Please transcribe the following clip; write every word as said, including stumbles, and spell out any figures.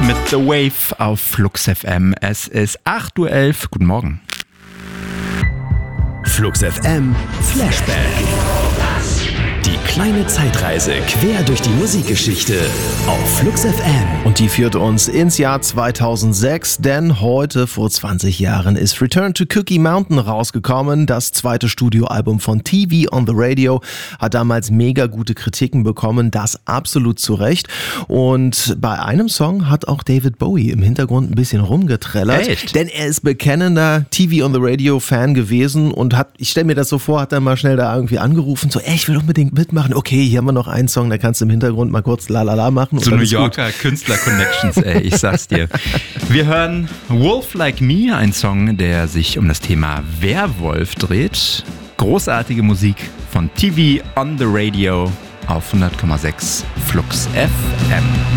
mit The Wave auf Flux F M. Es ist acht Uhr elf. Guten Morgen. Flux F M Flashback. Die kleine Zeitreise quer durch die Musikgeschichte auf Flux F M. Und die führt uns ins Jahr zweitausendsechs, denn heute vor zwanzig Jahren ist Return to Cookie Mountain rausgekommen. Das zweite Studioalbum von T V on the Radio hat damals mega gute Kritiken bekommen, das absolut zu Recht. Und bei einem Song hat auch David Bowie im Hintergrund ein bisschen rumgetrellert. Echt? Denn er ist bekennender T V on the Radio Fan gewesen und hat, ich stelle mir das so vor, hat dann mal schnell da irgendwie angerufen, so, ey, ich will unbedingt mitmachen. Okay, hier haben wir noch einen Song, da kannst du im Hintergrund mal kurz lalala machen. So New Yorker Künstler-Connections, ey, ich sag's dir. Wir hören Wolf Like Me, ein Song, der sich um das Thema Werwolf dreht. Großartige Musik von T V on the Radio auf hundert Komma sechs Flux F M.